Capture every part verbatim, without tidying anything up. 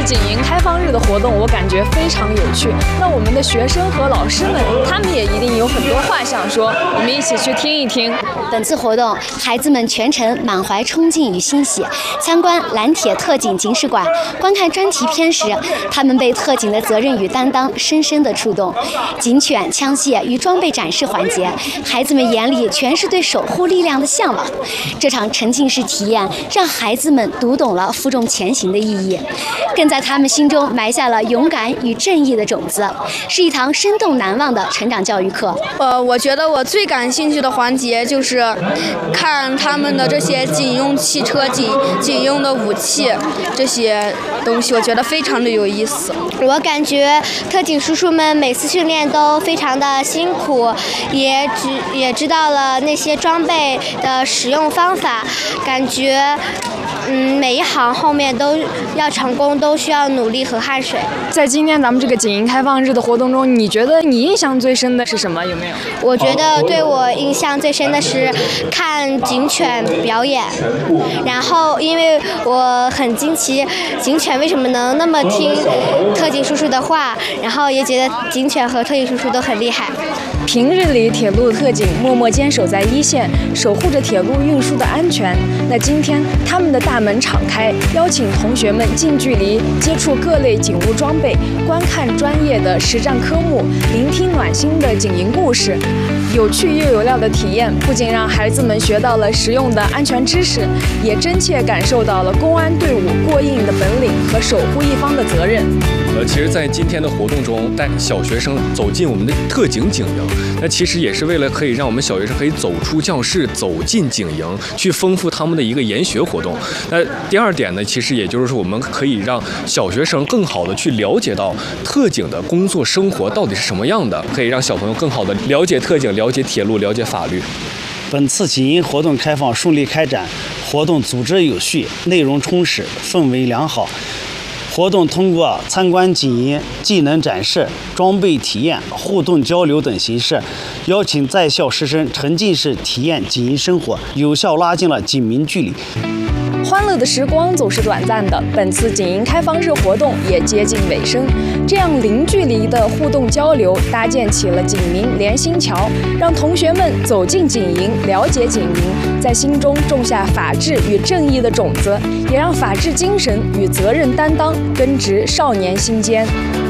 警营开放日的活动，我感觉非常有趣。那我们的学生和老师们，他们也一定有很多话想说，我们一起去听一听。 本次活动，孩子们全程满怀冲劲与欣喜，参观蓝铁特警警史馆，观看专题片时，他们被特警的责任与担当深深的触动。警犬、枪械与装备展示环节，孩子们眼里全是对守护力量的向往。这场沉浸式体验让孩子们读懂了负重前行的意义，更在他们心中埋下了勇敢与正义的种子，是一堂生动难忘的成长教育课。 呃，我觉得我最感兴趣的环节就是看他们的这些警用汽车、警警用的武器这些东西，我觉得非常的有意思。 我感觉特警叔叔们每次训练都非常的辛苦，也知也知道了那些装备的使用方法，感觉嗯每一行后面都要成功都需要努力和汗水。 在今天咱们这个警营开放日的活动中，你觉得你印象最深的是什么？有没有？ 我觉得对我印象最深的是看警犬表演，然后因为我很惊奇警犬为什么能那么听特警叔叔的话，然后也觉得警犬和特警叔叔都很厉害。 平日里，铁路特警默默坚守在一线，守护着铁路运输的安全。那今天，他们的大门敞开，邀请同学们近距离接触各类警务装备，观看专业的实战科目，聆听暖心的警营故事。有趣又有料的体验，不仅让孩子们学到了实用的安全知识，也真切感受到了公安队伍过硬的本领和守护一方的责任。 呃，其实，在今天的活动中，带小学生走进我们的特警警营，那其实也是为了可以让我们小学生可以走出教室，走进警营，去丰富他们的一个研学活动。那第二点呢，其实也就是说，我们可以让小学生更好的去了解到特警的工作生活到底是什么样的，可以让小朋友更好的了解特警、了解铁路、了解法律。 本次警营活动开放顺利开展，活动组织有序，内容充实，氛围良好。活动通过参观警营、技能展示、装备体验、互动交流等形式，邀请在校师生沉浸式体验警营生活，有效拉近了警民距离。 欢乐的时光总是短暂的，本次警营开放日活动也接近尾声。这样零距离的互动交流，搭建起了警民连心桥，让同学们走进警营，了解警营，在心中种下法治与正义的种子，也让法治精神与责任担当根植少年心间。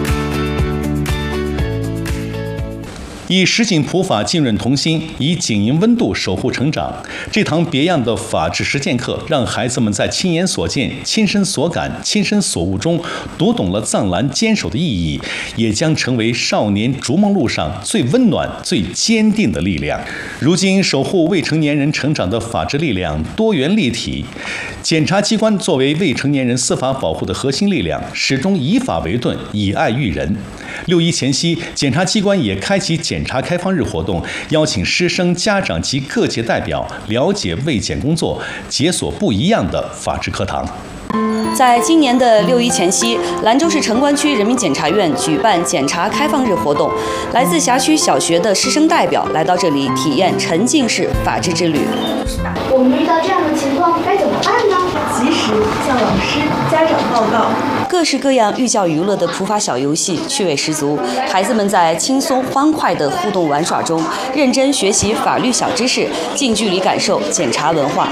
以实景普法浸润童心，以警营温度守护成长。这堂别样的法治实践课，让孩子们在亲眼所见、亲身所感、亲身所悟中，读懂了藏蓝坚守的意义，也将成为少年逐梦路上最温暖、最坚定的力量。如今，守护未成年人成长的法治力量多元立体。检察机关作为未成年人司法保护的核心力量，始终以法为盾，以爱育人。六一前夕，检察机关也开启检察开放日活动，邀请师生、家长及各界代表了解卫检工作，解锁不一样的法治课堂。 在今年的六一前夕，兰州市城关区人民检察院举办检察开放日活动，来自辖区小学的师生代表来到这里体验沉浸式法治之旅。 我们遇到这样的情况该怎么办呢？ 及时向老师、家长报告。 各式各样寓教于乐的普法小游戏，趣味十足。孩子们在轻松欢快的互动玩耍中，认真学习法律小知识，近距离感受检察文化。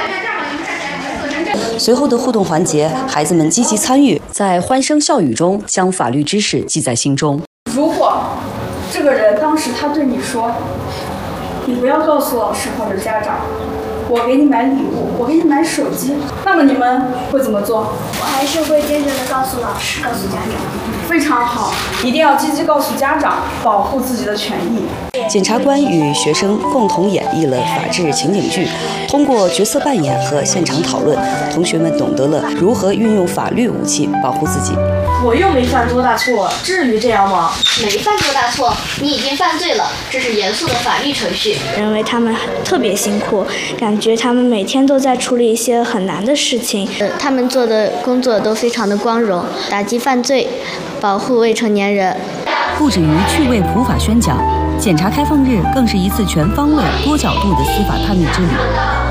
随后的互动环节，孩子们积极参与，在欢声笑语中将法律知识记在心中。 如果这个人当时他对你说，你不要告诉老师或者家长，我给你买礼物，我给你买手机，那么你们会怎么做？ 我还是会坚决的告诉老师，告诉家长。 非常好，一定要积极告诉家长，保护自己的权益。 检察官与学生共同演绎了法治情景剧，通过角色扮演和现场讨论，同学们懂得了如何运用法律武器保护自己。 我又没犯多大错，至于这样吗？ 没犯多大错，你已经犯罪了，这是严肃的法律程序。 认为他们特别辛苦，感觉他们每天都在处理一些很难的事情。 呃，他们做的工作都非常的光荣，打击犯罪，保护未成年人。 不止于趣味普法宣讲，检察开放日更是一次全方位、多角度的司法探秘之旅。